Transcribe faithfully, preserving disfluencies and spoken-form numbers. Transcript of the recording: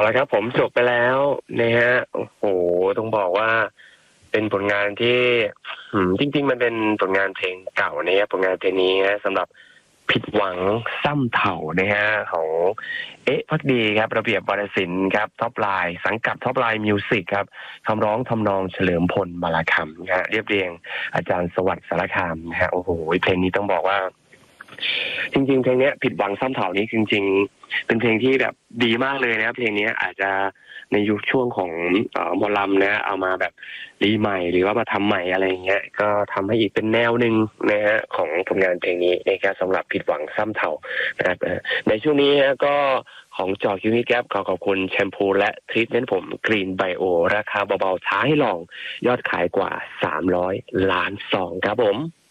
ละครับผมจบไปแล้วนะฮะโอ้โหต้องบอกว่าเป็นผลงานที่จริงๆมันเป็นผลงานเพลงเก่าเนี่ยผลงานเพลงนี้นะสำหรับผิดหวังซ้ำเถ่านะฮะของเอ๊ะพักดีครับระเบียบวรรณศิลป์ครับท็อปไลน์สังกัดท็อปไลน์มิวสิกครับคำร้องทำนองเฉลิมพลมาลาคำนะฮะเรียบเรียงอาจารย์สวัสดิ์สารคามนะฮะโอ้โหเพลงนี้ต้องบอกว่าจริงๆเพลงนี้ผิดหวังซ้ำเถ่านี้จริงๆเป็นเพลงที่แบบดีมากเลยนะครับเพลงนี้อาจจะในยุคช่วงของหมอลำนะเอามาแบบรีใหม่หรือว่ามาทำใหม่อะไรเงี้ยก็ทำให้อีกเป็นแนวหนึ่งนะฮะของผลงานเพลงนี้นะครับสำหรับผิดหวังซ้ำเถ่านะครับในช่วงนี้ก็ของจอคิวมิแก๊ปขอขอบคุณแชมพูและทรีทเมนต์ผมกรีนไบโอราคาเบาๆท้าให้ลองยอดขายกว่าสามร้อยล้านซองครับผม